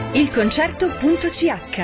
ilconcerto.ch.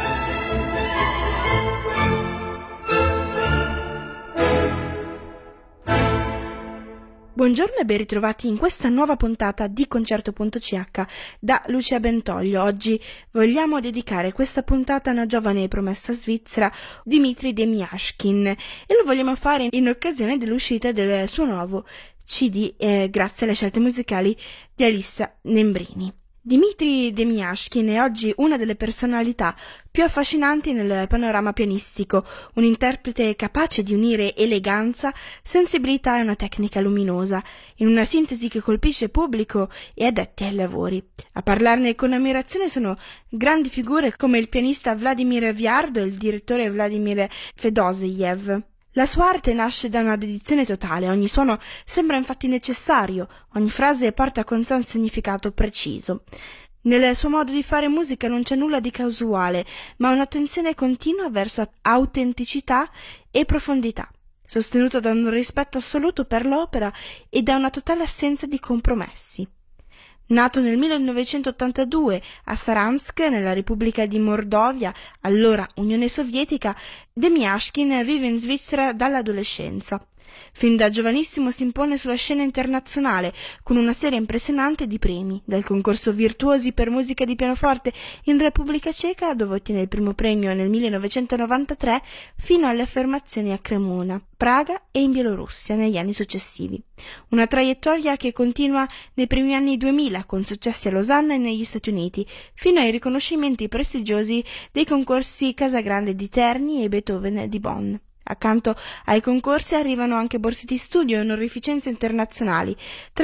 Buongiorno e ben ritrovati in questa nuova puntata di Concerto.ch da Lucia Bentoglio. Oggi vogliamo dedicare questa puntata a una giovane promessa svizzera, Dmitri Demjashkin, e lo vogliamo fare in occasione dell'uscita del suo nuovo CD, grazie alle scelte musicali di Alissa Nembrini. Dmitri Demjashkin è oggi una delle personalità più affascinanti nel panorama pianistico, un interprete capace di unire eleganza, sensibilità e una tecnica luminosa, in una sintesi che colpisce pubblico e addetti ai lavori. A parlarne con ammirazione sono grandi figure come il pianista Vladimir Viardo e il direttore Vladimir Fedoseev. La sua arte nasce da una dedizione totale, ogni suono sembra infatti necessario, ogni frase porta con sé un significato preciso. Nel suo modo di fare musica non c'è nulla di casuale, ma un'attenzione continua verso autenticità e profondità, sostenuta da un rispetto assoluto per l'opera e da una totale assenza di compromessi. Nato nel 1982 a Saransk, nella Repubblica di Mordovia, allora Unione Sovietica, Demjashkin vive in Svizzera dall'adolescenza. Fin da giovanissimo si impone sulla scena internazionale con una serie impressionante di premi, dal concorso Virtuosi per musica di pianoforte in Repubblica Ceca, dove ottiene il primo premio nel 1993, fino alle affermazioni a Cremona, Praga e in Bielorussia negli anni successivi. Una traiettoria che continua nei primi anni 2000 con successi a Losanna e negli Stati Uniti, fino ai riconoscimenti prestigiosi dei concorsi Casagrande di Terni e Beethoven di Bonn. Accanto ai concorsi arrivano anche borse di studio e onorificenze internazionali,